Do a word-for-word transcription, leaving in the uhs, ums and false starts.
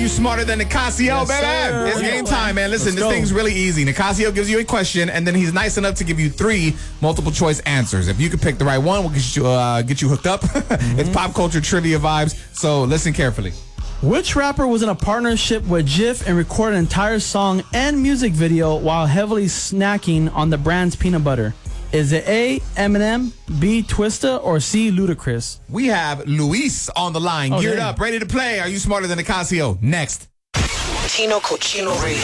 smarter than Nicasio, Yes, baby? sir. It's game time, man. Listen, Let's this go. thing's really easy. Nicasio gives you a question, and then he's nice enough to give you three multiple choice answers. If you can pick the right one, we'll get you uh, get you hooked up. It's pop culture trivia vibes, so listen carefully. Which rapper was in a partnership with Jif and recorded an entire song and music video while heavily snacking on the brand's peanut butter? Is it A, Eminem, B, Twista, or C, Ludacris? We have Luis on the line, Oh, geared damn. up, ready to play. Are you smarter than Nicasio? Next. Tino Cochino Radio.